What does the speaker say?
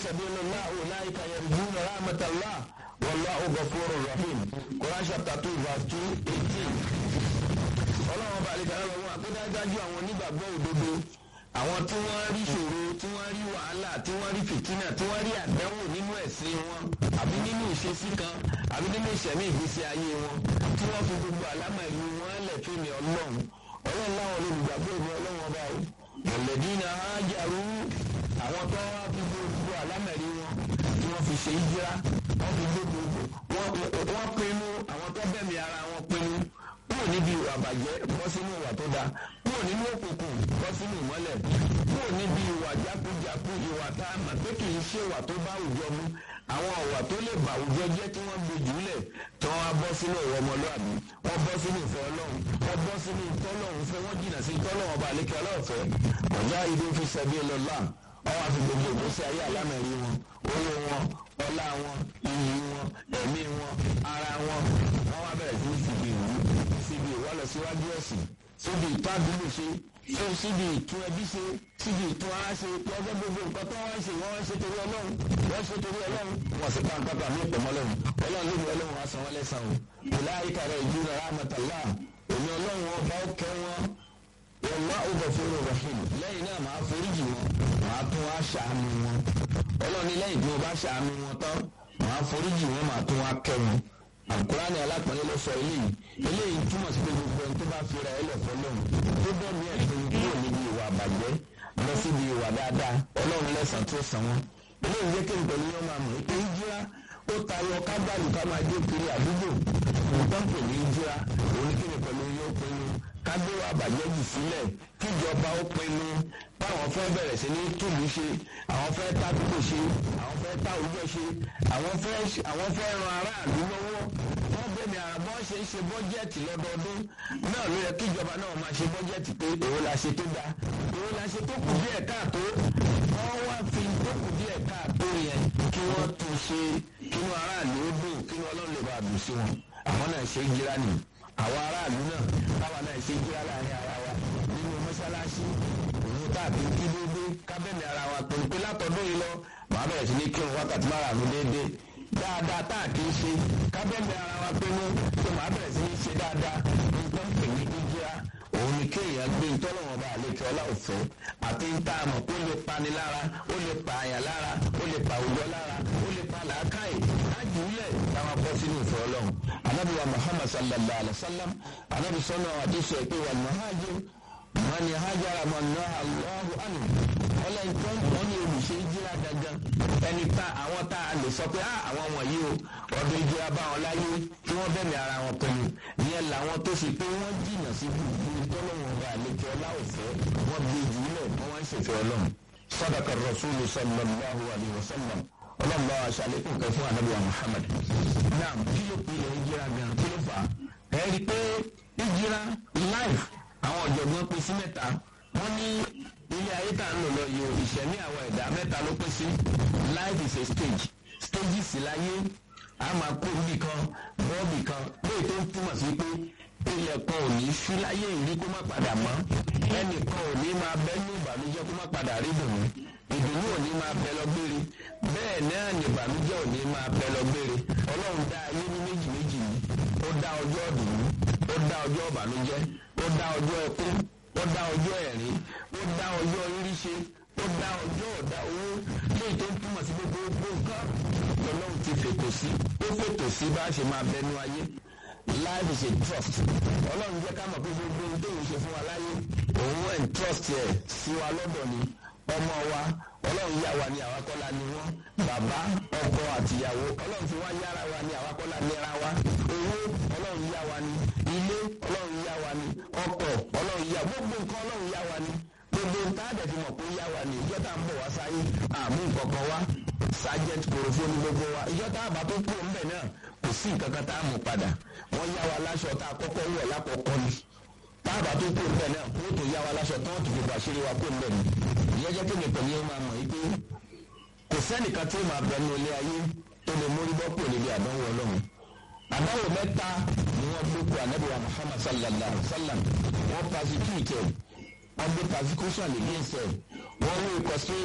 sabilillah ulaika yarjuna rahmatallah wallahu ghafurur rahim. Quran chapter 2 verse 218. Ọlọ́run bá lè dáná lọ́wọ́ àpédájú àwọn onígbàgbọ́ òdodo, àwọn tí wọ́n rí ṣòro, tí wọ́n rí wàhálà, tí wọ́n rí fìtínà, tí wọ́n rí àdánwò nínú ẹ̀sìn wọn àbí nínú ìṣesí kan àbí nínú ìṣẹ̀mí ìgbésí ayé wọn, tí wọ́n fi gbogbo àlámọ̀rí wọn lẹ̀ fún mi Ọlọ́run. Ọlọ́run láwọn olùgbàgbọ́ ìlú Ọlọ́run ọba o. Alladina hajaru, àwọn tó wá fi gbogbo àlámọ̀rí wọn tí wọ́n fi ṣe ìjìrá, wọ́n fi gbogbo wọ́n pinnu, àwọn tó bẹ̀mí ara wọn pinnu kúrò níbi ìwà àbàjẹ́ bọ́ sínú ìwà tó dáa, kúrò nínú òkùnkùn bọ́ sínú ìmọ́lẹ̀, kúrò níbi ìwà jákujàku, ìwà tá a mọ̀ pé kì í ṣe ìwà tó bá àwùjọ mu, àwọn ìwà tó lè bà àwùjọ jẹ́ tí wọ́n gbé jùlẹ̀ tí wọ́n á bọ́ sínú ìwà ọmọlúwàbí, wọ́n bọ́ sínú ìfẹ́ Ọlọ́run, wọ́n bọ́ sínú ìtọ́lọ́run fẹ́, wọ́n jìnnà sí ìtọ́lọ́run ọba àlékè ọlọ́ọ̀fẹ́. Mujahidin fi sabilillah, wọ́n wá fi gbogbo ìgbésí ayé àlámẹ̀rí wọn, owó wọn, ọlá wọn, iyì wọn, ẹ̀mí wọn, ara wọn, wọ́n wá bẹ̀rẹ̀ sí síbi ìlú, síbi ìwọ́lọsíwájú ẹ̀sìn, síbi ìtọ́ àdúgbò ṣe, síbi ìtún ẹbí ṣe, síbi ìtún ara ṣe, lọ́jọ́ gbogbo nǹkan tó wọ́n ṣe, wọ́n ṣe torí Ọlọ́run, wọ́n ṣe torí Ọlọ́run, wọ́n sì pa nǹkan kan ní ìpamọ́ Ọlọ́run. Ọlọ́run ló ní Ọlọ́run wá san wọ́n lẹ́san o. Ulaika yarjuna rahmatallah, èmi Ọlọ́run ọba ó kẹ́ wọn, wallahu ghafurur rahim. Lẹ́yìn náà máa foríjì wọn, máa tún wá ṣàánú wọn. Ọlọ́run ní lẹ́yìn tí wọ́n bá ṣàánú wọn tán, máa foríjì wọn, máa tún wá kẹ́ wọn. Àkùránì alápọ̀nlé ló sọ eléyìí túmọ̀ sí pé gbogbo ẹni tó bá fira ẹ lọ fọlọ́run tó bẹ́ẹ̀ ní ẹ̀sìn kúrò níbi ìwà àbàjẹ́ lọ síbi ìwà dáadáa, Ọlọ́run lẹ́san tó san wọn. Eléyìí jẹ́ kéwì pẹ̀lú yọ́n máa mọ̀ pé ìjírá ó tayọ kágbàlù ká máa dé kiri àdúgbò. Nǹkan pè ní ìjírá oníkéwì pẹ̀lú yóò pinnu kágbéwò àbàjẹ́ jù sílẹ̀, kíjọba ó pinnu báwọn fẹ́ bẹ̀rẹ̀ sí ní túlù ṣe, àwọn fẹ́ tádúgbò ṣe, àwọn fẹ́ tá òwúrọ̀ ṣe, àwọn fẹ́ ran aráàlú lọ́wọ́. Wọ́n bẹ̀rẹ̀ àbọ̀ ṣe ń ṣe bọ́jẹ́ẹ̀tì lọ́dọọdún náà ló yẹ kíjọba náà máa ṣe bọ́jẹ́ẹ̀tì pé èwo la ṣe tó dáa, èwo la ṣe tó kù díẹ̀ káàtó. Wọ́n wá fi tó kù díẹ̀ káàtó yẹn kí wọ́n tún ṣe, kí wọ́n aráàlú ó dùn, kí wọ́n Ọlọ́run lè bá a dùn sí wọn. Àwọn náà ṣe ìjírá nìyí. Àwọn aráàlú náà táwa náà ṣe ìjírá láàrin ara wa nínú mọ́ṣáláṣí, òun tàbí kí déédé kábẹ́ẹ̀mì ara wa tó ń pé látọdún yìí lọ màá bẹ̀rẹ̀ sí ní kírun wákàtí márùn-ún déédéé dáadáa tá a kì í ṣe kábẹ́ẹ̀mì ara wa pé mú tó màá bẹ̀rẹ̀ sí ní ṣe dáadáa. Nǹkan pè ní ìjírá òun ni kéèyàn gbé ìtọ́lọ́wọ́n bá àlékè ọlá òfẹ́ àti ń tá a mọ̀ kó lè pani lára, ó lè pa àyàn lára, ó lè pa òjò lára, ó lè pa làákàyè lájúlẹ̀ táwọn bọ́ sínú ìfẹ́ Ọlọ́run. Ànábì wa Muhammad sallallahu alaihi wasallam, ànábì sọ́nà àdéṣe pé wal muhajir man hajara man naha Allahu anhu. Ọlọ́run tó ń tọ́ ní olùṣe ìjírá gangan, ẹni tá àwọn tá a lè sọ pé àwọn wọ̀nyí o ọdún ìjírá bá wọn láyé kí wọ́n bẹ̀rẹ̀ ara wọn pẹ̀lú ìyẹn làwọn tó fi pé wọ́n jìnnà sí gbogbo ìtọ́lọ́wọ̀n ọba àlejò ọlá òfẹ́, wọ́n gbé ìjìnlẹ̀ wọ́n wá ń ṣèfẹ́ Ọlọ́run. Sadaqa Rasulu sallallahu alaihi wasallam. Ọlọ́run bá wa ṣàlékún kẹ́ fún ànábì wa Muhammad. Náà kí ló pe ilẹ̀ ìjírá gan, kí ló fà á? Ẹ rí i pé ìjírá life àwọn ọ̀jọ̀gbọ́n pín sí mẹ́ta. Wọ́n ní ilé ayé tá ń lò lọ yìí ìṣẹ̀mí àwọn ẹ̀dá mẹ́ta ló pín sí. Life is a stage, stages láyé a máa kó ibì kan bọ́ọ̀bì kan lóye tó ń túmọ̀ sí pé ilẹ̀ kan ò ní ṣú láyé ìrí kó má padà mọ́, ẹnìkan ò ní máa bẹ́ ní ìbànújẹ́ kó má padà rí dùnú, ìdùnnú ò ní máa bẹ lọ gbére, bẹ́ẹ̀ náà ní ìbànújẹ́ ò ní máa bẹ lọ gbére. Ọlọ́run dá ayé ní méjì méjì ni, ó dá ọjọ́ ìdùnnú, ó dá ọjọ́ ìbànújẹ́, ó dá ọjọ́ ẹkún, ó dá ọjọ́ ẹ̀rín, ó dá ọjọ́ ríríṣe, ó dá ọjọ́ ọ̀dá owó, léyìí tó ń túmọ̀ sí gbogbo nǹkan Ọlọ́run ti fètò sí, ó fètò sí bá a ṣe máa bẹnu ayé. Life is a trust. Ọlọ́run jẹ́ ká mọ̀ pé gbogbo ohun tó ń ṣe fún wa láyé òun ẹ̀ ń trust ẹ̀ sí wa lọ́dọ̀ ni. Ọmọ wa Ọlọ́run yá wa ní àwa kọ́ la ni wọ́n, bàbá ọkọ àtìyàwó Ọlọ́run fi wá yára wa ní àwa kọ́ la nira wa, owó Ọlọ́run yá wa ní, ilé Ọlọ́run yá wa ní, ọkọ̀ Ọlọ́run yá, gbogbo nǹkan Ọlọ́run yá wa ní. Gbogbo nǹkan àdẹ̀ fi mọ̀ pé yá wa ní ìjọ́ tá à ń bọ̀ wá sáyé àmú nǹkan wá sergeant korofo ní gbogbo wa, ìjọ́ tá a bá tó kúrò ńbẹ̀ náà kò sí nǹkan kan tá a mú padà. Wọ́n yá wa láṣọ tá a kọ́kọ́ wọ̀ lákọ̀ọ́kọ́ ni, tá a bá tó kúrò ńbẹ̀ náà kó tó yá wa láṣọ tó ti gbogbo àṣírí wa kó ńbẹ̀ ni. Ìyẹn jẹ́ kí mi pẹ̀lú yẹn máa mọ̀ yìí pé kò sẹ́nìkan tí ó máa bẹ̀rù ilé ayé tó lè mórí bọ́ kúrò níbi àdánwò Ọlọ́run. Àdánwò mẹ́ta ni wọ́n gbé kú ànábì wa Muhammad sallallahu alaihi wasallam, wọ́n persecute, wọ́n gbé persecution against ẹ̀, wọ́n wé